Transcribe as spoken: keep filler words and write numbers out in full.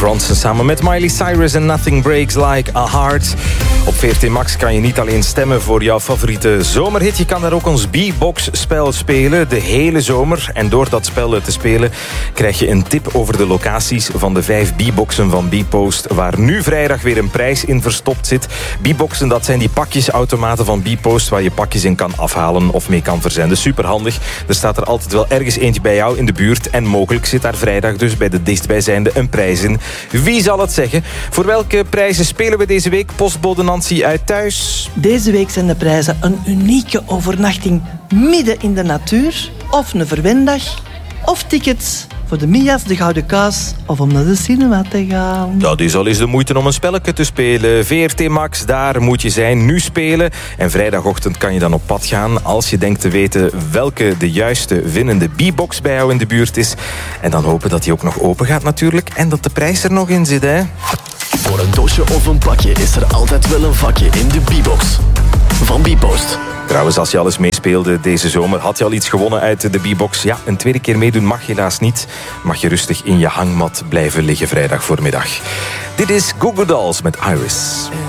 Ronson samen met Miley Cyrus en Nothing Breaks Like a Heart. Op V R T Max kan je niet alleen stemmen voor jouw favoriete zomerhit. Je kan daar ook ons B-box-spel spelen, de hele zomer. En door dat spel te spelen krijg je een tip over de locaties van de vijf B-boxen van Bpost, waar nu vrijdag weer een prijs in verstopt zit. B-boxen, dat zijn die pakjesautomaten van Bpost, waar je pakjes in kan afhalen of mee kan verzenden. Superhandig. Er staat er altijd wel ergens eentje bij jou in de buurt. En mogelijk zit daar vrijdag dus bij de dichtstbijzijnde een prijs in. Wie zal het zeggen? Voor welke prijzen spelen we deze week? Postbode Nancy uit Thuis. Deze week zijn de prijzen een unieke overnachting midden in de natuur, of een verwendag, of tickets voor de Mia's, de Gouden Kaas, of om naar de cinema te gaan. Ja, dus al is de moeite om een spelletje te spelen. V R T Max, daar moet je zijn, nu spelen. En vrijdagochtend kan je dan op pad gaan als je denkt te weten welke de juiste winnende B-box bij jou in de buurt is. En dan hopen dat die ook nog open gaat natuurlijk. En dat de prijs er nog in zit, hè. Voor een doosje of een pakje is er altijd wel een vakje in de B-box van Bpost. Trouwens, als je alles meespeelde deze zomer, had je al iets gewonnen uit de B-box? Ja, een tweede keer meedoen mag helaas niet. Mag je rustig in je hangmat blijven liggen vrijdag voormiddag. Dit is Goo Goo Dolls met Iris.